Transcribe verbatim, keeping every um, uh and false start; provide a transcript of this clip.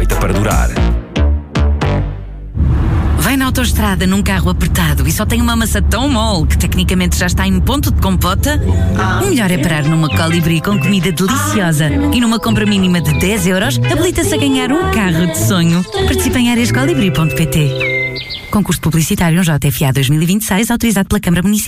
feita para durar. Vai na autoestrada num carro apertado e só tem uma massa tão mole que tecnicamente já está em ponto de compota? O melhor é parar numa Colibri com comida deliciosa e numa compra mínima de dez euros habilita-se a ganhar um carro de sonho. Participe em áreas colibri ponto pt. Concurso publicitário J F A dois mil e vinte e seis autorizado pela Câmara Municipal.